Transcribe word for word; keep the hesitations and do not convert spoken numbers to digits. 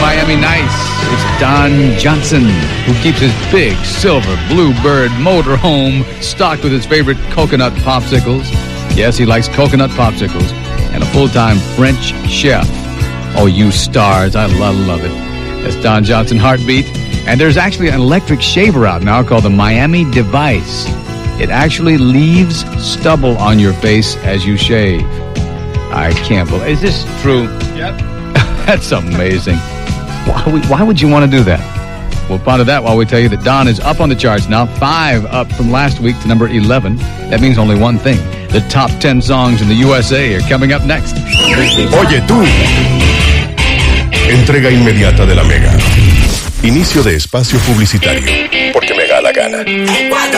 Miami nice. It's Don Johnson, who keeps his big silver Bluebird motorhome stocked with his favorite coconut popsicles. Yes, he likes coconut popsicles. And a full-time French chef. Oh, you stars. I love, love it. That's Don Johnson Heartbeat. And there's actually an electric shaver out now called the Miami Device. It actually leaves stubble on your face as you shave. I can't believe... Is this true? Yep. That's amazing. Why, why would you want to do that? We'll ponder that while we tell you that Don is up on the charts now. Five up from last week to number eleven. That means only one thing. The top ten songs in the U S A are coming up next. Oye tú. Entrega inmediata de la Mega. Inicio de espacio publicitario. Porque me da la gana.